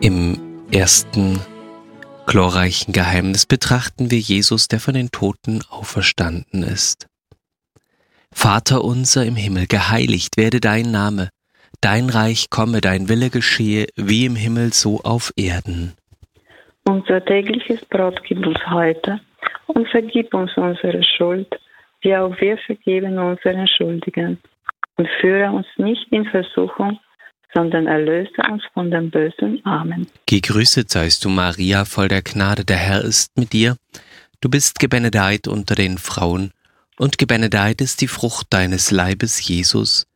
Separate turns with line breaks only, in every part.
Im ersten glorreichen Geheimnis betrachten wir Jesus, der von den Toten auferstanden ist. Vater unser im Himmel, geheiligt werde dein Name, dein Reich komme, dein Wille geschehe, wie im Himmel so auf Erden.
Unser tägliches Brot gib uns heute und vergib uns unsere Schuld, wie auch wir vergeben unseren Schuldigen. Und führe uns nicht in Versuchung, sondern erlöse uns von dem Bösen. Amen.
Gegrüßet seist du, Maria, voll der Gnade, der Herr ist mit dir. Du bist gebenedeit unter den Frauen, und gebenedeit ist die Frucht deines Leibes, Jesus,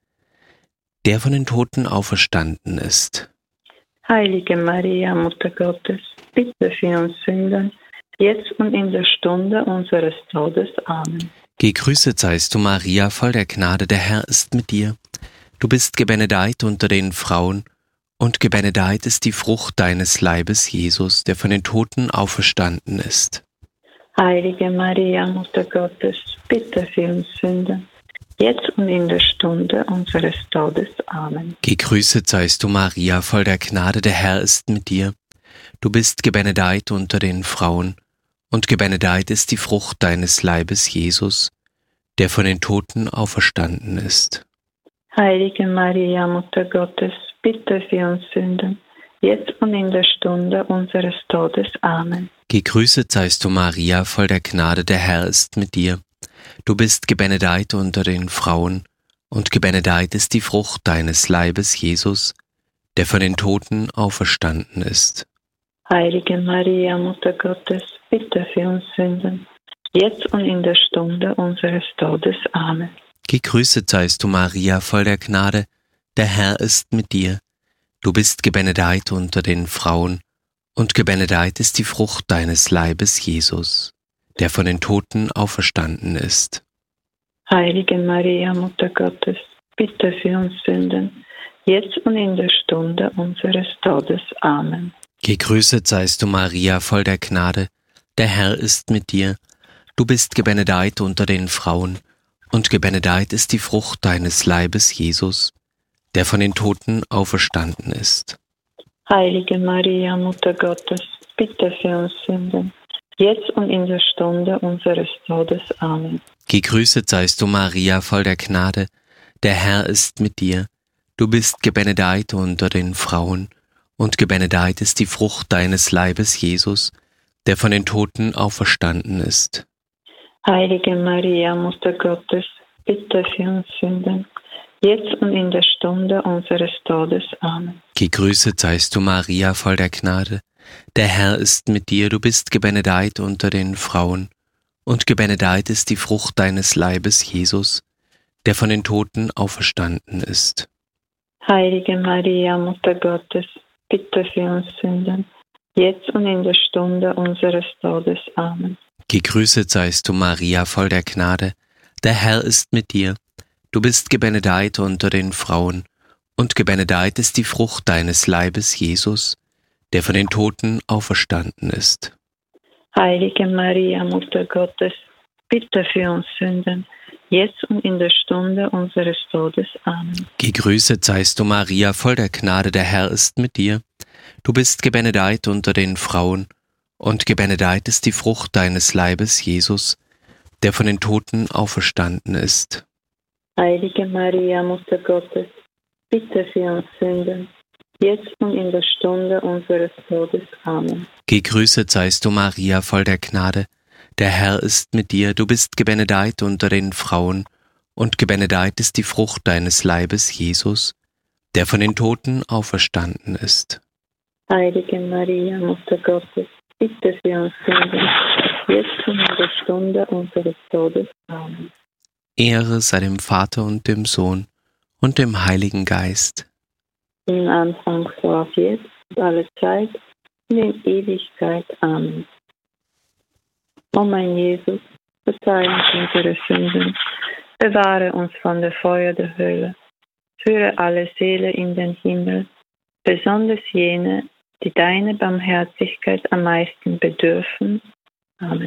der von den Toten auferstanden ist.
Heilige Maria, Mutter Gottes, bitte für uns Sünder, jetzt und in der Stunde unseres Todes. Amen.
Gegrüßet seist du, Maria, voll der Gnade, der Herr ist mit dir. Du bist gebenedeit unter den Frauen, und gebenedeit ist die Frucht deines Leibes, Jesus, der von den Toten auferstanden ist.
Heilige Maria, Mutter Gottes, bitte für uns Sünder, jetzt und in der Stunde unseres Todes. Amen.
Gegrüßet seist du, Maria, voll der Gnade, der Herr ist mit dir. Du bist gebenedeit unter den Frauen, und gebenedeit ist die Frucht deines Leibes, Jesus, der von den Toten auferstanden ist.
Heilige Maria, Mutter Gottes, bitte für uns Sünder, jetzt und in der Stunde unseres Todes. Amen.
Gegrüßet seist du, Maria, voll der Gnade, der Herr ist mit dir. Du bist gebenedeit unter den Frauen, und gebenedeit ist die Frucht deines Leibes, Jesus, der von den Toten auferstanden ist.
Heilige Maria, Mutter Gottes, bitte für uns Sünder, jetzt und in der Stunde unseres Todes. Amen.
Gegrüßet seist du, Maria, voll der Gnade, der Herr ist mit dir. Du bist gebenedeit unter den Frauen, und gebenedeit ist die Frucht deines Leibes, Jesus, der von den Toten auferstanden ist.
Heilige Maria, Mutter Gottes, bitte für uns Sünden, jetzt und in der Stunde unseres Todes. Amen.
Gegrüßet seist du, Maria, voll der Gnade, der Herr ist mit dir. Du bist gebenedeit unter den Frauen, und gebenedeit ist die Frucht deines Leibes, Jesus, der von den Toten auferstanden ist.
Heilige Maria, Mutter Gottes, bitte für uns Sünden, jetzt und in der Stunde unseres Todes. Amen.
Gegrüßet seist du, Maria, voll der Gnade, der Herr ist mit dir. Du bist gebenedeit unter den Frauen, und gebenedeit ist die Frucht deines Leibes, Jesus, der von den Toten auferstanden ist.
Heilige Maria, Mutter Gottes, bitte für uns Sünden, jetzt und in der Stunde unseres Todes. Amen.
Gegrüßet seist du, Maria, voll der Gnade, der Herr ist mit dir. Du bist gebenedeit unter den Frauen, und gebenedeit ist die Frucht deines Leibes, Jesus, der von den Toten auferstanden ist.
Heilige Maria, Mutter Gottes, bitte für uns Sünden, jetzt und in der Stunde unseres Todes. Amen.
Gegrüßet seist du, Maria, voll der Gnade, der Herr ist mit dir. Du bist gebenedeit unter den Frauen, und gebenedeit ist die Frucht deines Leibes, Jesus, der von den Toten auferstanden ist.
Heilige Maria, Mutter Gottes, bitte für uns Sünden, jetzt und in der Stunde unseres Todes. Amen.
Gegrüßet seist du, Maria, voll der Gnade, der Herr ist mit dir. Du bist gebenedeit unter den Frauen, und gebenedeit ist die Frucht deines Leibes, Jesus, der von den Toten auferstanden ist.
Heilige Maria, Mutter Gottes, bitte für uns Sünden, jetzt und in der Stunde unseres Todes. Amen.
Gegrüßet seist du, Maria, voll der Gnade, der Herr ist mit dir. Du bist gebenedeit unter den Frauen, und gebenedeit ist die Frucht deines Leibes, Jesus, der von den Toten auferstanden ist.
Heilige Maria, Mutter Gottes, bitte für uns Sünden, jetzt und in der Stunde unseres Todes. Amen.
Ehre sei dem Vater und dem Sohn und dem Heiligen Geist.
Im Anfang so auf jetzt und alle Zeit und in Ewigkeit. Amen. O mein Jesus, verzeih uns unsere Sünden, bewahre uns von der Feuer der Hölle, führe alle Seelen in den Himmel, besonders jene, die deine Barmherzigkeit am meisten bedürfen. Amen.